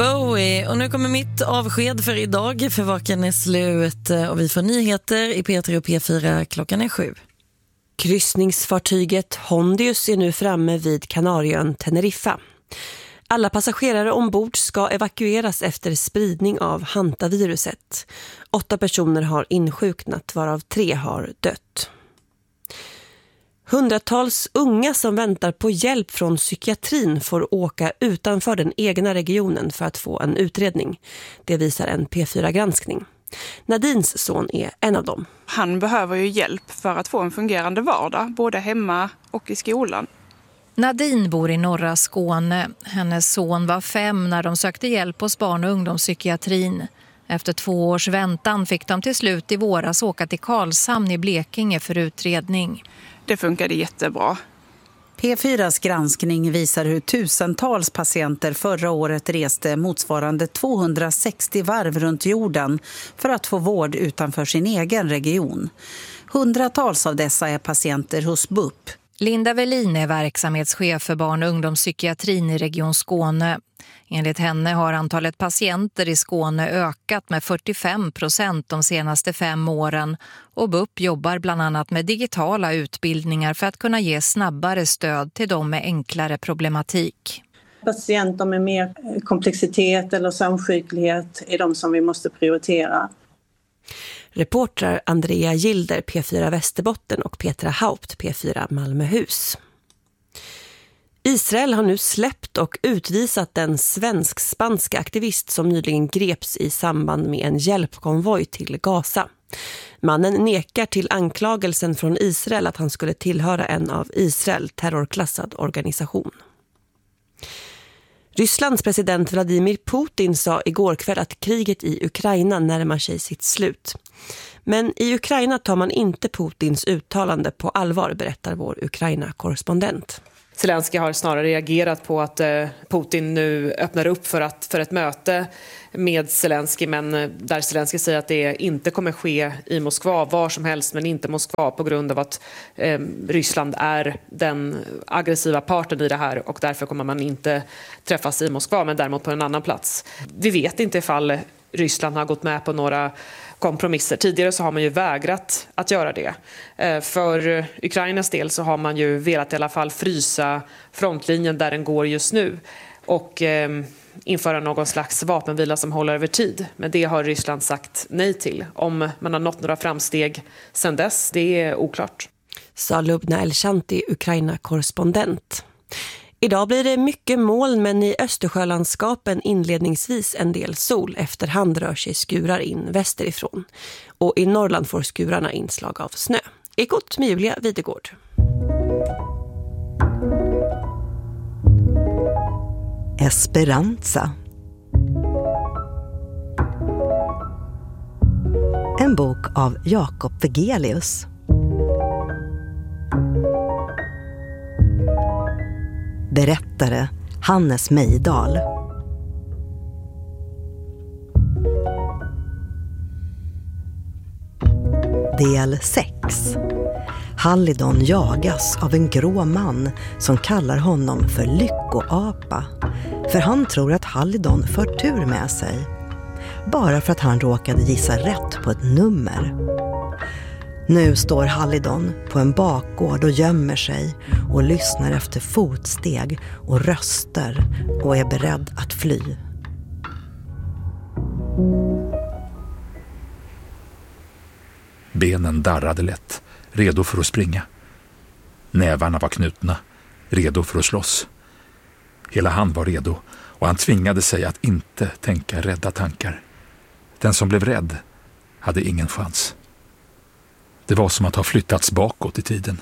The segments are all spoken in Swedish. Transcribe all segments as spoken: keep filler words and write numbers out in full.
Bowie. Och nu kommer mitt avsked för idag, för vaken är slut och vi får nyheter i P tre och P fyra. Klockan är sju. Kryssningsfartyget Hondius är nu framme vid Kanarieön Teneriffa. Alla passagerare ombord ska evakueras efter spridning av hantaviruset. Åtta personer har insjuknat, varav tre har dött. Hundratals unga som väntar på hjälp från psykiatrin får åka utanför den egna regionen för att få en utredning. Det visar en P fyra-granskning. Nadins son är en av dem. Han behöver ju hjälp för att få en fungerande vardag, både hemma och i skolan. Nadine bor i norra Skåne. Hennes son var fem när de sökte hjälp hos barn- och ungdomspsykiatrin. Efter två års väntan fick de till slut i våras åka till Karlshamn i Blekinge för utredning. Det funkade jättebra. P fyras granskning visar hur tusentals patienter förra året reste motsvarande tvåhundrasextio varv runt jorden för att få vård utanför sin egen region. Hundratals av dessa är patienter hos B U P. Linda Velin är verksamhetschef för barn- och ungdomspsykiatrin i Region Skåne. Enligt henne har antalet patienter i Skåne ökat med fyrtiofem procent de senaste fem åren och B U P jobbar bland annat med digitala utbildningar för att kunna ge snabbare stöd till dem med enklare problematik. Patienter med mer komplexitet eller samsjuklighet är de som vi måste prioritera. Reportrar Andrea Gilder, P fyra Västerbotten, och Petra Haupt, P fyra Malmöhus. Israel har nu släppt och utvisat den svensk-spanska aktivist som nyligen greps i samband med en hjälpkonvoj till Gaza. Mannen nekar till anklagelsen från Israel att han skulle tillhöra en av Israel terrorklassad organisation. Rysslands president Vladimir Putin sa igår kväll att kriget i Ukraina närmar sig sitt slut. Men i Ukraina tar man inte Putins uttalande på allvar, berättar vår Ukraina-korrespondent. Zelensky har snarare reagerat på att Putin nu öppnar upp för, att, för ett möte med Zelensky, men där Zelensky säger att det inte kommer ske i Moskva, var som helst, men inte Moskva, på grund av att eh, Ryssland är den aggressiva parten i det här och därför kommer man inte träffas i Moskva, men däremot på en annan plats. Vi vet inte ifall Ryssland har gått med på några kompromisser. Tidigare så har man ju vägrat att göra det. För Ukrainas del så har man ju velat i alla fall frysa frontlinjen där den går just nu och eh, införa någon slags vapenvila som håller över tid. Men det har Ryssland sagt nej till. Om man har nått några framsteg sedan dess, det är oklart. Sa Lubna Elshanti, Ukraina-korrespondent. Idag blir det mycket moln, men i Östersjölandskapen inledningsvis en del sol. Efterhand rör sig skurar in västerifrån. Och i Norrland får skurarna inslag av snö. Ekot med Julia Videgård. Esperanza. En bok av Jakob Vegelius. Berättare Hannes Mejdal. Del sex. Hallidon jagas av en grå man som kallar honom för lyckoapa. För han tror att Hallidon för tur med sig. Bara för att han råkade gissa rätt på ett nummer. Nu står Hallidon på en bakgård och gömmer sig och lyssnar efter fotsteg och röster och är beredd att fly. Benen darrade lätt, redo för att springa. Nävarna var knutna, redo för att slåss. Hela han var redo och han tvingade sig att inte tänka rädda tankar. Den som blev rädd hade ingen chans. Det var som att ha flyttats bakåt i tiden.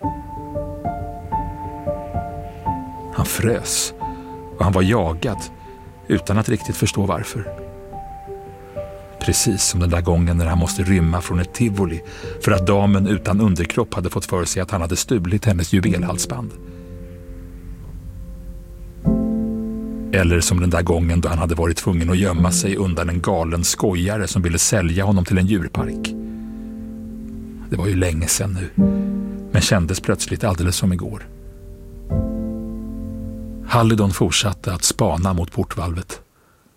Han frös och han var jagad utan att riktigt förstå varför. Precis som den där gången när han måste rymma från ett tivoli för att damen utan underkropp hade fått för sig att han hade stulit hennes juvelhalsband. Eller som den där gången då han hade varit tvungen att gömma sig undan en galen skojare som ville sälja honom till en djurpark. Det var ju länge sedan nu, men kändes plötsligt alldeles som igår. Hallidon fortsatte att spana mot portvalvet.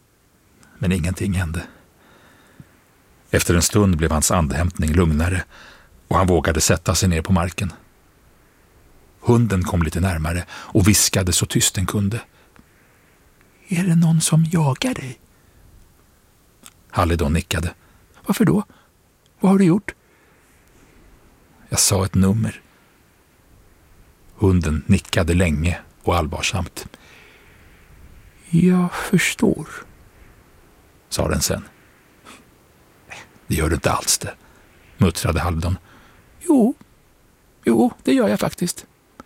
Men ingenting hände. Efter en stund blev hans andhämtning lugnare och han vågade sätta sig ner på marken. Hunden kom lite närmare och viskade så tyst den kunde. Är det någon som jagar dig? Hallidon nickade. Varför då? Vad har du gjort? Jag sa ett nummer. Hunden nickade länge och allvarsamt. Jag förstår, sa den sen. Det gör du inte alls det, muttrade Hallidon. Jo, jo, det gör jag faktiskt.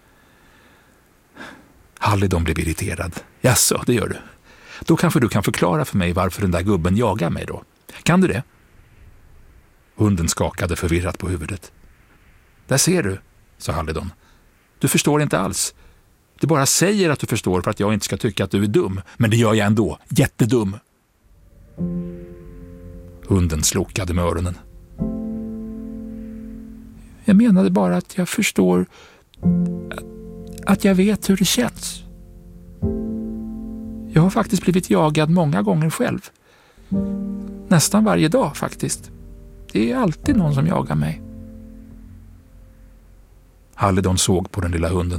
Hallidon blev irriterad. Jaså, det gör du. Då kanske du kan förklara för mig varför den där gubben jagar mig då. Kan du det? Hunden skakade förvirrat på huvudet. Där ser du, sa Hallidon. Du förstår inte alls. Du bara säger att du förstår för att jag inte ska tycka att du är dum. Men det gör jag ändå. Jättedum. Hunden slokade med öronen. Jag menade bara att jag förstår att jag vet hur det känns. Jag har faktiskt blivit jagad många gånger själv. Nästan varje dag faktiskt. Det är alltid någon som jagar mig. Hallidon såg på den lilla hunden.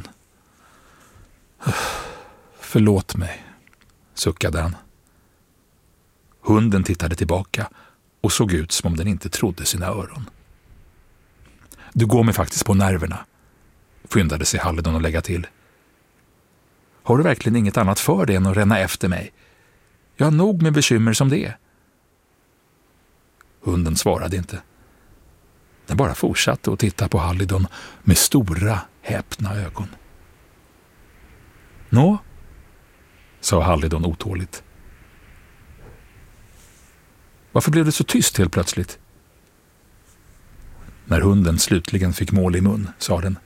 Förlåt mig, suckade han. Hunden tittade tillbaka och såg ut som om den inte trodde sina öron. Du går mig faktiskt på nerverna, skyndade sig Hallidon att lägga till. Har du verkligen inget annat för dig än att ränna efter mig? Jag har nog med bekymmer som det är. Hunden svarade inte. Den bara fortsatte att titta på Hallidon med stora, häpna ögon. Nå, sa Hallidon otåligt. Varför blev det så tyst helt plötsligt? När hunden slutligen fick mål i mun, sa den.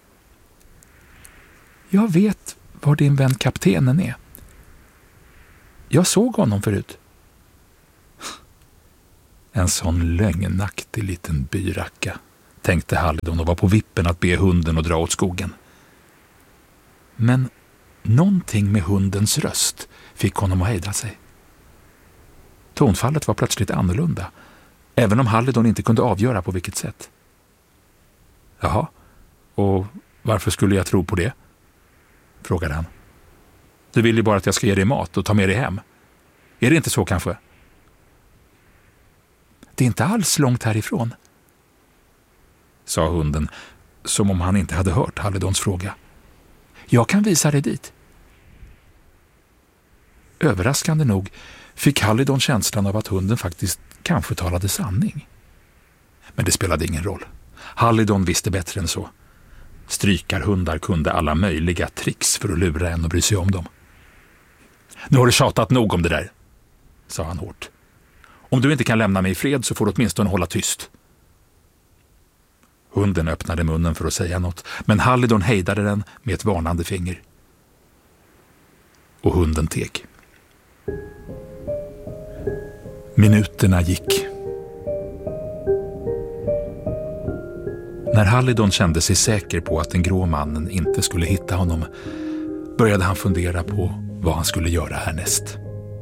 Jag vet var din vän kaptenen är. Jag såg honom förut. En sån lögnaktig liten byracka, tänkte Hallidon och var på vippen att be hunden att dra åt skogen. Men någonting med hundens röst fick honom att hejda sig. Tonfallet var plötsligt annorlunda, även om Hallidon inte kunde avgöra på vilket sätt. Jaha, och varför skulle jag tro på det? Frågade han. Du vill ju bara att jag ska ge dig mat och ta med dig hem. Är det inte så kanske? Det är inte alls långt härifrån, sa hunden, som om han inte hade hört Hallidons fråga. Jag kan visa dig dit. Överraskande nog fick Hallidon känslan av att hunden faktiskt kanske talade sanning. Men det spelade ingen roll. Hallidon visste bättre än så. Strykarhundar kunde alla möjliga tricks för att lura en och bry sig om dem. Nu har du tjatat nog om det där, sa han hårt. Om du inte kan lämna mig i fred så får du åtminstone hålla tyst. Hunden öppnade munnen för att säga något, men Hallidon hejdade den med ett varnande finger. Och hunden teg. Minuterna gick. När Hallidon kände sig säker på att den grå mannen inte skulle hitta honom började han fundera på vad han skulle göra härnäst.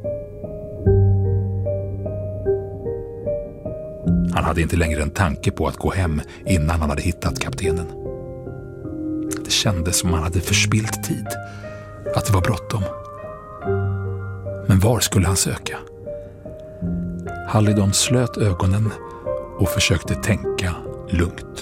Han hade inte längre en tanke på att gå hem innan han hade hittat kaptenen. Det kändes som han hade förspilt tid, att det var bråttom. Men var skulle han söka? Hallidon slöt ögonen och försökte tänka lugnt.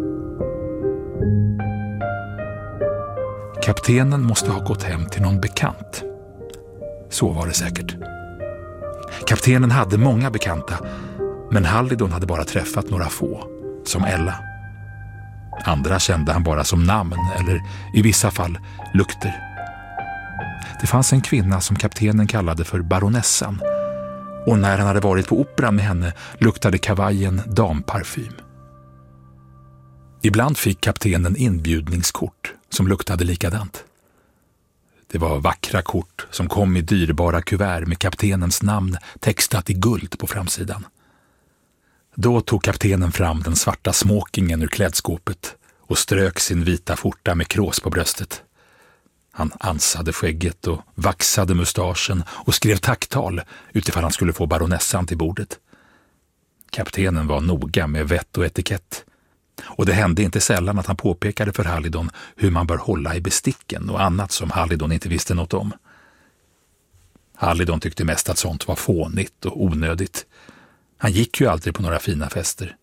Kaptenen måste ha gått hem till någon bekant. Så var det säkert. Kaptenen hade många bekanta, men Hallidon hade bara träffat några få, som Ella. Andra kände han bara som namn eller i vissa fall lukter. Det fanns en kvinna som kaptenen kallade för baronessan, och när han hade varit på operan med henne luktade kavajen damparfym. Ibland fick kaptenen inbjudningskort som luktade likadant. Det var vackra kort som kom i dyrbara kuvert med kaptenens namn textat i guld på framsidan. Då tog kaptenen fram den svarta smokingen ur klädskåpet och strök sin vita skjorta med krås på bröstet. Han ansade skägget och vaxade mustaschen och skrev tacktal utifall han skulle få baronessan till bordet. Kaptenen var noga med vett och etikett. Och det hände inte sällan att han påpekade för Hallidon hur man bör hålla i besticken och annat som Hallidon inte visste något om. Hallidon tyckte mest att sånt var fånigt och onödigt. Han gick ju aldrig på några fina fester.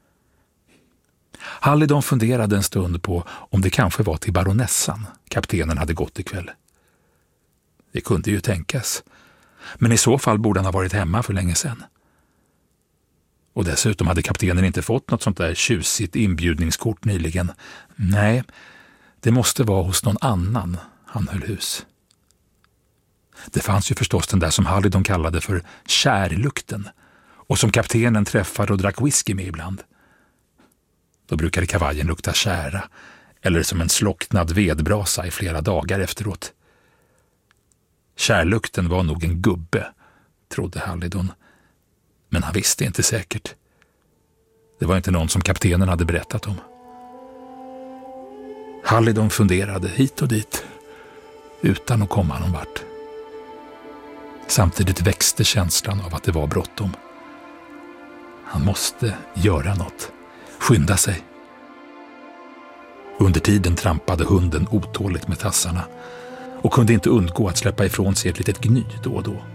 Hallidon funderade en stund på om det kanske var till baronessan kaptenen hade gått ikväll. Det kunde ju tänkas. Men i så fall borde han ha varit hemma för länge sedan. Och dessutom hade kaptenen inte fått något sånt där tjusigt inbjudningskort nyligen. Nej, det måste vara hos någon annan han höll hus. Det fanns ju förstås den där som Hallidon kallade för kärlukten och som kaptenen träffade och drack whisky med ibland. Då brukade kavajen lukta kära eller som en slocknad vedbrasa i flera dagar efteråt. Kärlukten var nog en gubbe, trodde Hallidon. Men han visste inte säkert. Det var inte någon som kaptenen hade berättat om. Hallidon funderade hit och dit utan att komma någon vart. Samtidigt växte känslan av att det var bråttom. Han måste göra något. Skynda sig. Under tiden trampade hunden otåligt med tassarna och kunde inte undgå att släppa ifrån sig ett litet gny då och då.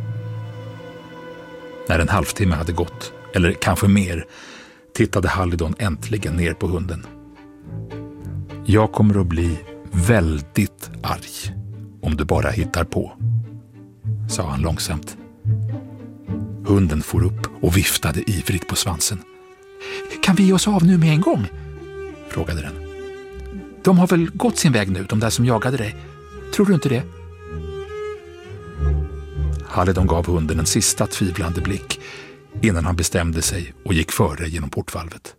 När en halvtimme hade gått, eller kanske mer, tittade Hallidon äntligen ner på hunden. Jag kommer att bli väldigt arg om du bara hittar på, sa han långsamt. Hunden for upp och viftade ivrigt på svansen. Kan vi ge oss av nu med en gång? Frågade den. De har väl gått sin väg nu, de där som jagade dig. Tror du inte det? Hallidon gav hunden en sista tvivlande blick innan han bestämde sig och gick före genom portvalvet.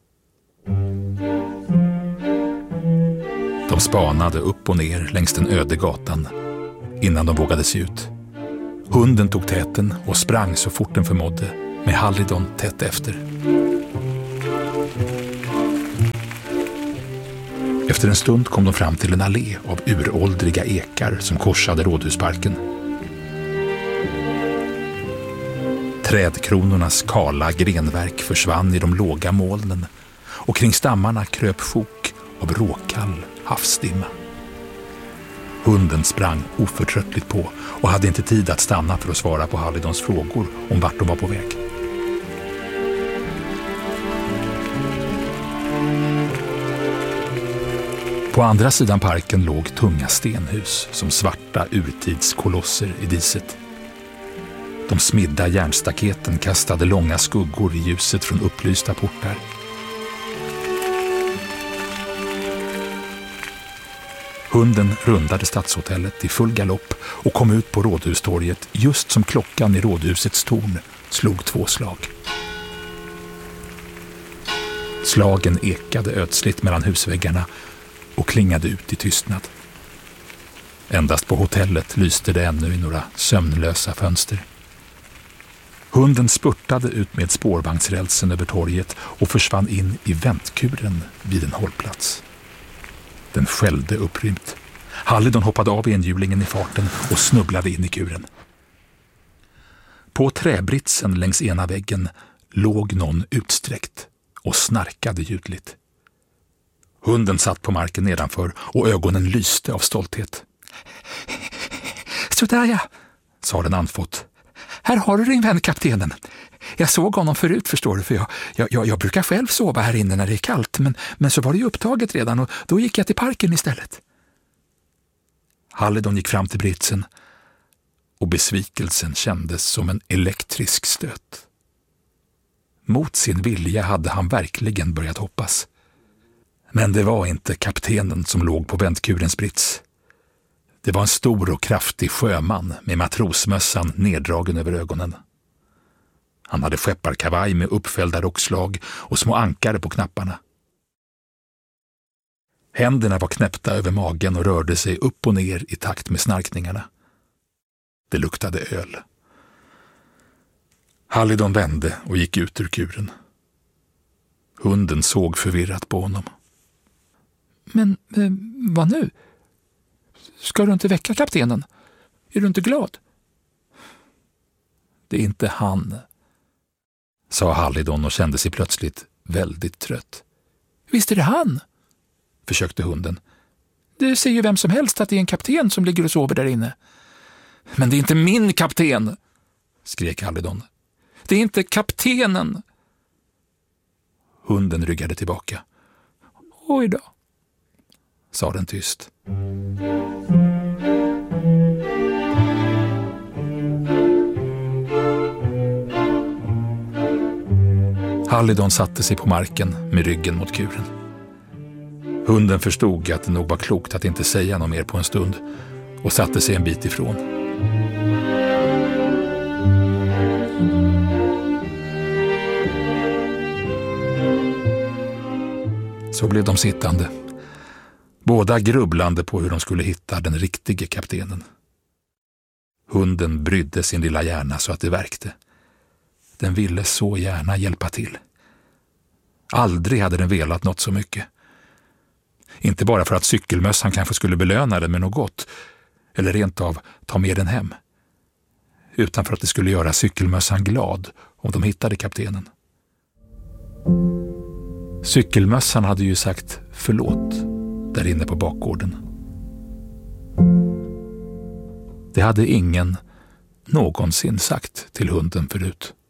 De spanade upp och ner längs den öde gatan innan de vågade se ut. Hunden tog täten och sprang så fort den förmådde, med Hallidon tätt efter. Efter en stund kom de fram till en allé av uråldriga ekar som korsade Rådhusparken. Trädkronornas kala grenverk försvann i de låga molnen och kring stammarna kröp sjok av råkall havsdimma. Hunden sprang oförtröttligt på och hade inte tid att stanna för att svara på Hallidons frågor om vart de var på väg. På andra sidan parken låg tunga stenhus som svarta urtidskolosser i diset. De smidda järnstaketen kastade långa skuggor i ljuset från upplysta portar. Hunden rundade stadshotellet i full galopp och kom ut på Rådhustorget just som klockan i rådhusets torn slog två slag. Slagen ekade ödsligt mellan husväggarna och klingade ut i tystnad. Endast på hotellet lyste det ännu i några sömnlösa fönster. Hunden spurtade ut med spårvagnsrälsen över torget och försvann in i väntkuren vid en hållplats. Den skällde upprymt. Hallidon hoppade av enhjulingen i farten och snubblade in i kuren. På träbritsen längs ena väggen låg någon utsträckt och snarkade ljudligt. Hunden satt på marken nedanför och ögonen lyste av stolthet. "Sådär ja", sa den andfått. "Här har du din vän kaptenen. Jag såg honom förut, förstår du, för jag, jag, jag brukar själv sova här inne när det är kallt, men, men så var det ju upptaget redan och då gick jag till parken istället." Hallidon gick fram till britsen och besvikelsen kändes som en elektrisk stöt. Mot sin vilja hade han verkligen börjat hoppas. Men det var inte kaptenen som låg på väntkurens brits. Det var en stor och kraftig sjöman med matrosmössan neddragen över ögonen. Han hade skepparkavaj med uppfällda rockslag och små ankare på knapparna. Händerna var knäppta över magen och rörde sig upp och ner i takt med snarkningarna. Det luktade öl. Hallidon vände och gick ut ur kuren. Hunden såg förvirrat på honom. "Men eh, vad nu? Ska du inte väcka kaptenen? Är du inte glad? Det är inte han, sa Hallidon och kände sig plötsligt väldigt trött. Visst är det han, försökte hunden. Det ser ju vem som helst att det är en kapten som ligger och sover där inne. Men det är inte min kapten, skrek Hallidon. Det är inte kaptenen. Hunden ryggade tillbaka. Oj då, sa den tyst. Hallidon satte sig på marken med ryggen mot kuren. Hunden förstod att det nog var klokt att inte säga något mer på en stund och satte sig en bit ifrån. Så blev de sittande, båda grubblande på hur de skulle hitta den riktige kaptenen. Hunden brydde sin lilla hjärna så att det verkte. Den ville så gärna hjälpa till. Aldrig hade den velat något så mycket. Inte bara för att cykelmössan kanske skulle belöna den med något gott, eller rent av ta med den hem. Utan för att det skulle göra cykelmössan glad om de hittade kaptenen. Cykelmössan hade ju sagt förlåt där inne på bakgården. Det hade ingen någonsin sagt till hunden förut.